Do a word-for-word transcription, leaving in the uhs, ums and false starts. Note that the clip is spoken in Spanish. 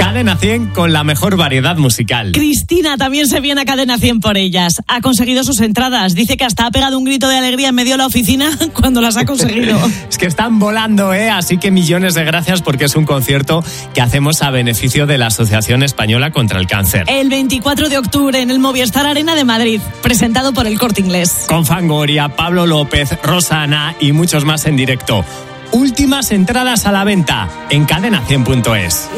Cadena cien con la mejor variedad musical. Cristina también se viene a Cadena cien por ellas. Ha conseguido sus entradas. Dice que hasta ha pegado un grito de alegría en medio de la oficina cuando las ha conseguido. Es que están volando, ¿eh? Así que millones de gracias porque es un concierto que hacemos a beneficio de la Asociación Española contra el Cáncer. El veinticuatro de octubre en el Movistar Arena de Madrid, presentado por El Corte Inglés. Con Fangoria, Pablo López, Rosana y muchos más en directo. Últimas entradas a la venta en cadena cien punto es.